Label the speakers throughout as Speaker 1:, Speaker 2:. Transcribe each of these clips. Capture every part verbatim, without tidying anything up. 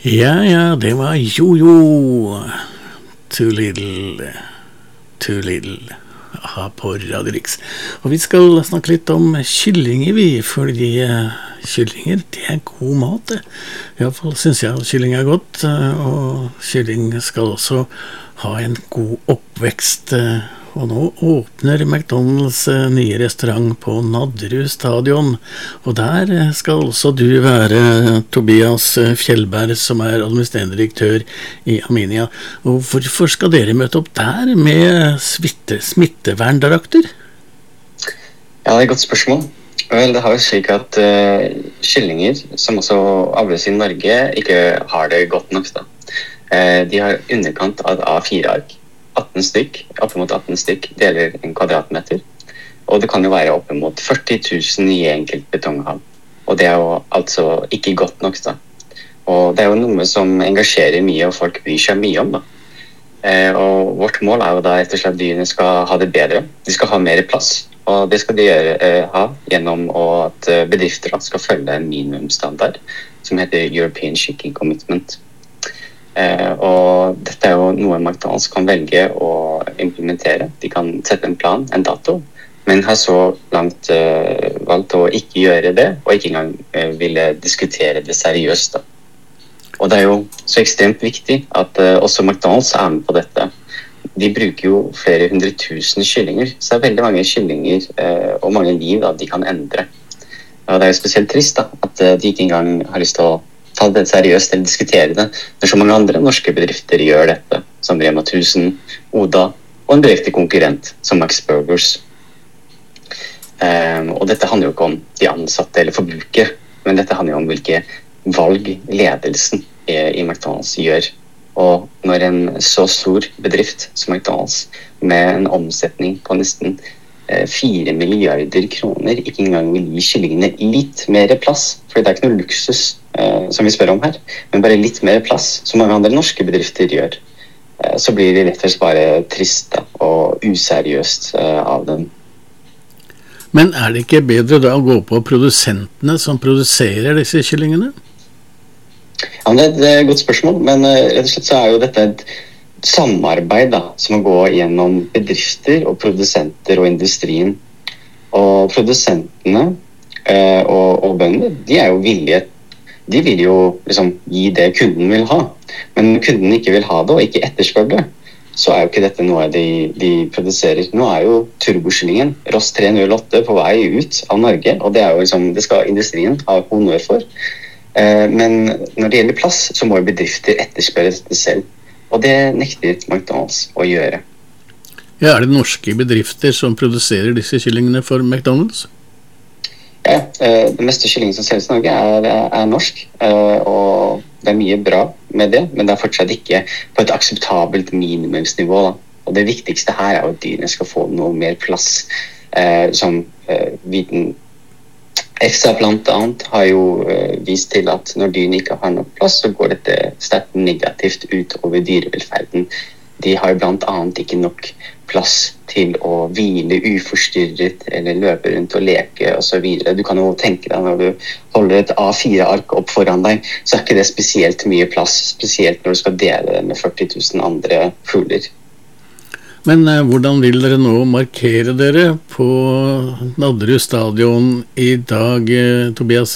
Speaker 1: Ja, ja, det var Jojo. Too little, too little. Aha, på Radio Rix. Og vi skal snakke litt om kyllinger, vi, fordi uh, kyllinger, det er god mat, det. I hvert fall synes jeg at kylling er godt, uh, og kylling skal også ha en god oppvekst. Uh, og nå åpner McDonalds uh, nye restaurant på Nadderud stadion, og der uh, skal også du være, uh, Tobias uh, Fjellberg, som er administrerende direktør i Aminia. Og hvorfor skal dere møte opp der med smitte, smitteverndrakter?
Speaker 2: Ja, det er et godt spørsmål. Vel, det har jo slik at uh, kyllinger, som også avles i Norge, ikke har det godt nok da. Uh, de har underkant av A fire ark. atten stykk, oppimot atten stykk deler en kvadratmeter. Og det kan jo være oppimot førti tusen i enkelt betonghav. Og det er jo altså ikke godt nok da. Og det er jo noe som engasjerer mye, og folk bryr seg mye om da. Eh, og vårt mål er jo da etter at dyrene skal ha det bedre. De skal ha mer plass, og det skal de gjøre, eh, ha gjennom at bedrifter da, skal følge en minimumsstandard som heter European Chicken Commitment. Uh, og dette er jo noe McDonalds kan velge å implementere. De kan sette en plan, en dato, men har så langt uh, valgt å ikke gjøre det, og ikke engang uh, ville diskutere det seriøst da. Og det er jo så ekstremt viktig at uh, også McDonalds er med på dette. De bruker jo flere hundre tusen kyllinger, så det er veldig mange kyllinger uh, og mange liv da, de kan endre. Og det er jo spesielt trist da, at uh, de ikke engang har lyst til å ta det seriøst eller diskutere det, når så mange andre norske bedrifter gjør dette, som Rema tusen, Oda og en direkte konkurrent som Max Burgers. Um, og dette handler jo ikke om de ansatte eller forbruker, men dette handler jo om hvilke valg ledelsen i, i McDonalds gjør. Og når en så stor bedrift som McDonalds med en omsetning på nesten fire milliarder kroner ikke engang vil gi kyllingene litt mer plass, for det er ikke noe luksus eh, som vi spør om her, men bare litt mer plass, som mange andre norske bedrifter gjør, eh, så blir det rett og slett bare trist da, og useriøst eh, av dem.
Speaker 1: Men er det ikke bedre da å gå på produsentene som produserer disse kyllingene?
Speaker 2: Ja, men det, det er et godt spørsmål, men eh, rett og slett så er jo dette et samarbeid da, som går gjennom bedrifter og produsenter og industrien. Og produsentene eh, og, og bønder, de er jo villige, de vil jo liksom gi det kunden vil ha. Men når kunden ikke vil ha det og ikke etterspør det, så er jo ikke dette noe de, de produserer. Nå er jo turbokyllingen Ross tre null åtte på vei ut av Norge, og det, er jo liksom, det skal industrien ha honnør for. Eh, men når det gjelder plass, så må bedrifter etterspørre dette selv. Og det nekter McDonalds å gjøre.
Speaker 1: Ja, er det norske bedrifter som produserer disse kyllingene for McDonalds?
Speaker 2: Ja, det meste kyllingen som selges i Norge er, er norsk, og det er mye bra med det, men det er fortsatt ikke på et akseptabelt minimumsnivå da. Og det viktigste her er at dyrene skal få noe mer plass, som viten EFSA blant annet har jo uh, vist til at når dyrene ikke har nok plass, så går dette sterkt negativt ut over dyrevelferden. De har blant annet ikke nok plass til å hvile uforstyrret eller løpe rundt og leke og så videre. Du kan jo tenke deg når du holder et A fire ark opp foran deg, så er ikke det spesielt mye plass, spesielt når du skal dele det med førti tusen andre fugler.
Speaker 1: Men eh, hvordan vil dere nå markere dere på Nadderud stadion i dag, eh, Tobias?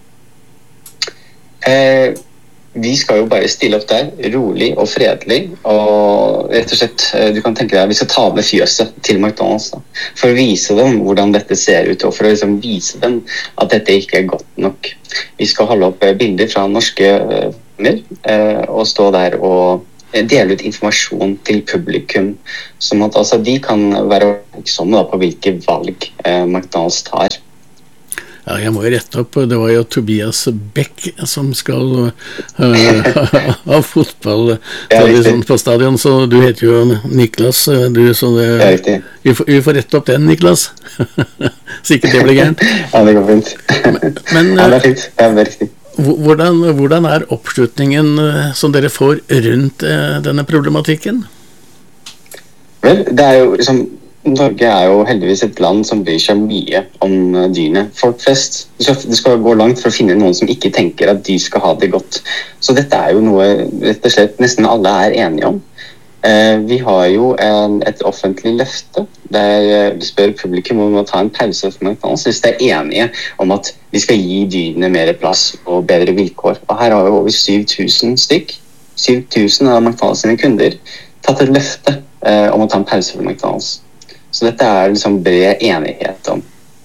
Speaker 2: Eh, vi skal jo bare stille opp der, rolig og fredelig, og rett og slett, eh, du kan tenke deg, vi skal ta med fjøset til McDonalds da, for å vise dem hvordan dette ser ut, og for å liksom vise dem at dette ikke er godt nok. Vi skal holde opp bilder fra norske filmer, eh, og stå der og dele ut informasjon til publikum, som at altså, de kan være oppmerksomme da, på hvilke valg eh, McDonalds tar.
Speaker 1: Ja, jeg må jo rette opp, det var jo Tobias Beck som skal uh, ha fotball ja, sånn på stadion, så du heter jo Niklas, du, så det, ja, vi, får, vi får rette opp den, Niklas. Så ikke det blir gærent.
Speaker 2: Ja, det går fint.
Speaker 1: Men, men
Speaker 2: ja, det er fint, det er riktig.
Speaker 1: Hvordan, hvordan er oppslutningen som dere får rundt eh, denne problematikken?
Speaker 2: Vel, det er jo liksom Norge er jo heldigvis et land som bryr seg mye om eh, dyrene. Folk flest, du skal, du skal gå langt for å finne noen som ikke tenker at dyr skal ha det godt. Så dette er jo noe rett og slett nesten alle er enige om. Eh, vi har jo en, et offentlig løfte der eh, vi spør publikum om å ta en pause for McDonald's hvis de er enige om at vi skal gi dyrene mer plass og bedre vilkår. Og her har jo over syv tusen stykk, syv tusen av McDonald's sine kunder, tatt et løfte eh, om å ta en pause for McDonald's. Så dette er liksom bred enighet om.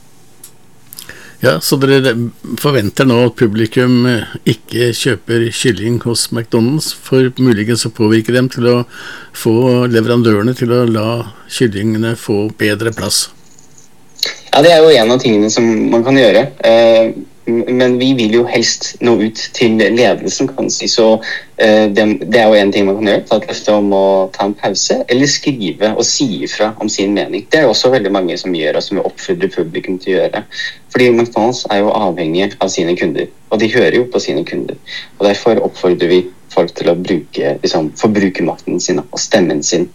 Speaker 1: Ja, så dere forventer nå at publikum ikke kjøper kylling hos McDonald's, for muligens å påvirke dem til å få leverandørene til å la kyllingene få bedre plass?
Speaker 2: Ja, det er jo en av tingene som man kan gjøre. Eh, men vi vil jo helst nå ut til ledelsen, kan man si. Så eh, det, det er jo en ting man kan gjøre, ta et løfte om å ta en pause, eller skrive og si ifra om sin mening. Det er jo også veldig mange som gjør, og som vil oppfordre publikum til å gjøre. Fordi McDonald's er jo avhengig av sine kunder, og de hører jo på sine kunder. Og derfor oppfordrer vi folk til å bruke liksom, forbrukermakten sin og stemmen sin.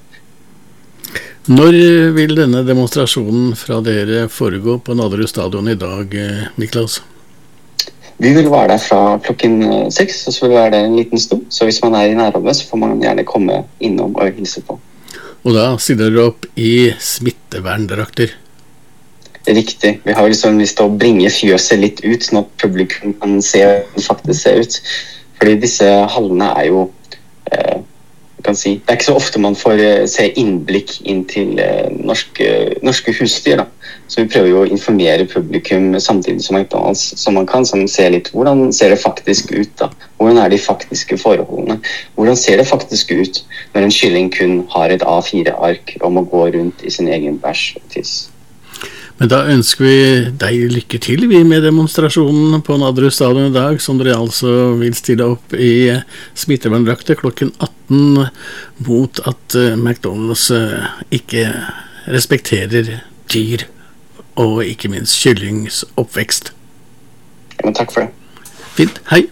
Speaker 1: Når vil denne demonstrasjonen fra dere foregå på Nadderud stadion i dag, Niklas?
Speaker 2: Vi vil være der fra klokken seks, og så vil vi være der en liten stund. Så hvis man er i nærområdet, så får man gjerne komme innom og hilse på. Og
Speaker 1: da stiller dere opp i smitteverndrakter?
Speaker 2: Riktig. Vi har liksom lyst til å bringe fjøset litt ut, sånn at publikum kan se hvordan det faktisk ser ut. Fordi disse hallene er jo, eh, kan si, det er ikke så ofte man får eh, se innblikk inn til eh, norske, norske husdyr. Da. Så vi prøver jo å informere publikum samtidig som McDonald's, som man kan, som ser litt hvordan ser det faktisk ut. Da. Hvordan er de faktiske forholdene? Hvordan ser det faktisk ut når en kylling kun har et A fire ark om å gå rundt i sin egen bæsj og tiss?
Speaker 1: Men da ønsker vi deg lykke til vi med demonstrasjonen på Nadderud stadion i dag, som dere altså vil stille opp i smitteverndrakter klokken atten mot at McDonald's ikke respekterer dyr og ikke minst kyllings oppvekst.
Speaker 2: Ja, men takk for det.
Speaker 1: Fint, hei.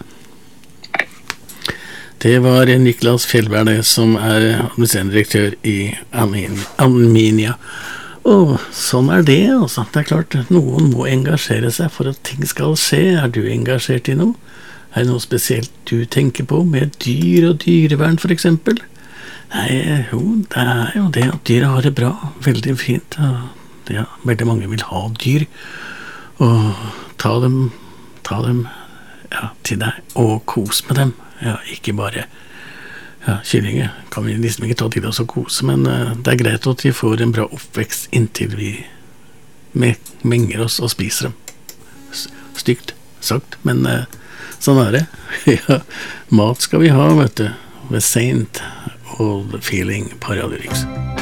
Speaker 1: Det var Niklas Fjellberg som er administrerende direktør i Armenia. Og sånn er det, altså. Det er klart, noen må engasjere seg for at ting skal skje. Er du engasjert i noe? Er det noe spesielt du tenker på med dyr og dyrevern, for eksempel? Nei, jo, det er jo det at dyr har det bra. Veldig fint. Ja, veldig mange vil ha dyr. Og ta dem, ta dem ja, til deg, og kos med dem. Ja, ikke bare ja, kyllinger kan vi liksom ikke ta til oss og kose, men uh, det er greit at de får en bra oppvekst inntil vi menger oss og spiser dem. Stygt sagt, men uh, sånn er det. Ja, mat skal vi ha, vet du. The Saint og The Feeling på Radio Riks.